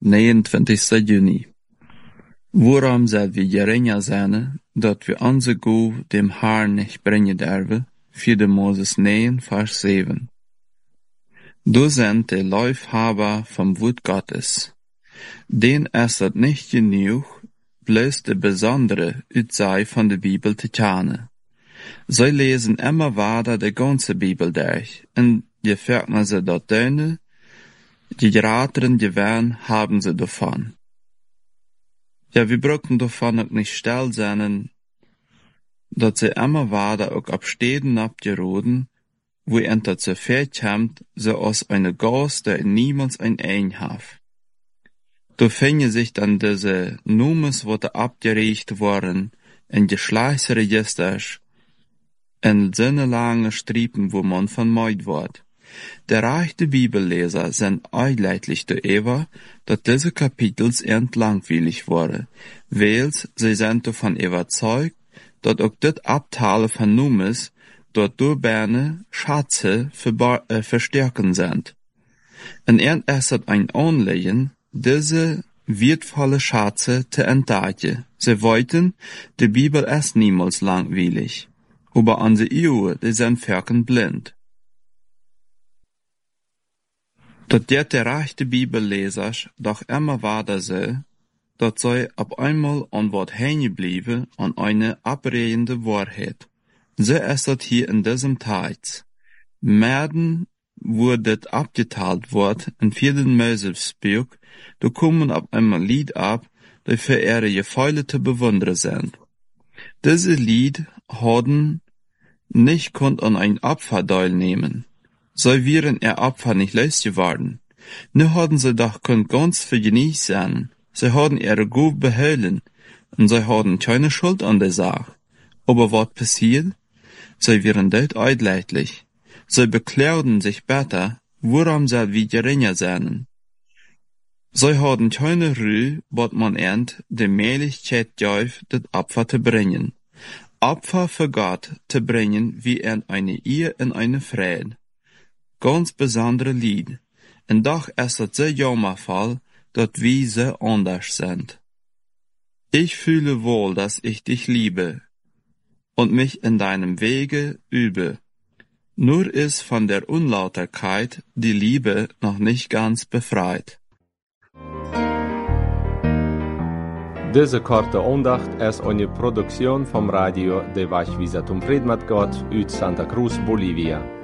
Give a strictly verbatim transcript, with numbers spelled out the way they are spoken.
negenentwintigste juni. Woran soll wir geringer sein, dat wir onze Go dem Herrn nicht bringen derven, vierde Moses negen, Vers sieben. Du sind die Läufhaber vom Wort Gottes. Den ist es nicht genug, bloß die besondere Utzei von der Bibel zu kennen. Sie lesen immer weiter die ganze Bibel durch, und je ferner sie dort tun, je grateren Gewinn haben sie davon. Ja, wir brauchen davon auch nicht still sein, dass sie immer weiter auch ab Städten abgeroden, wo enter zu viel kommt, so aus einer Gast, der niemals ein Ein hat. Da finden sich dann diese Nummers, wo abgereicht worden, in Geschlechtsregisters, in sinnelange Striepen, wo man vermeid wird. Der rechte Bibelleser sind einleitlich darüber, dass diese Kapitels erst langweilig waren, weil sie sind davon überzeugt, dass auch das Abteil von Nummers dort durchberne Schatze für, äh, verstärken sind. Und erst ist es ein Anliegen, diese wertvolle Schatze zu entdecken. Sie wollten, die Bibel ist niemals langweilig. Aber unsere Augen, die sind völlig blind. Dat der der rechte Bibelleser doch immer weiter so, dat sie ab einmal an Wort hängen blieben an eine abrehende Wahrheit. So ist das hier in diesem Teil. Merden wurde abgeteilt wird in vierten Mosesbuch, da kommen ab einmal Lied ab, die für ihre Gefühle zu bewundern sind. Diese Lied haben nicht konnt an ein Opfer teilnehmen. So wären ihr Opfer nicht losgeworden. Nu hadden sie doch kein ganz für genießt sein. Sie hadden ihre Gabe behöllen, und sie hadden keine Schuld an der Sache. Aber was passiert? Sie wären dort eidleitlich. Sie beklauten sich besser, woran sie wie geringer sein. Sie hadden keine Ruhe, was man ernt, die Möglichkeit gab, das Opfer zu bringen. Opfer für Gott zu bringen, wie in eine Ehe in eine Friede. Ganz besondere Lied. Und doch ist es so jammervoll, dass wir so anders sind. Ich fühle wohl, dass ich dich liebe und mich in deinem Wege übe. Nur ist von der Unlauterkeit die Liebe noch nicht ganz befreit. Diese korte Andacht ist eine Produktion vom Radio de Vachvisa zum Fried mit Gott aus Santa Cruz, Bolivia.